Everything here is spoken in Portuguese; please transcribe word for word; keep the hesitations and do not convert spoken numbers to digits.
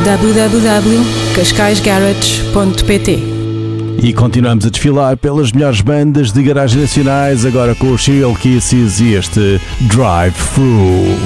w w w ponto cascais garage ponto p t. E continuamos a desfilar pelas melhores bandas de garagem nacionais, agora com os Serial Kisses e este Drive Thru.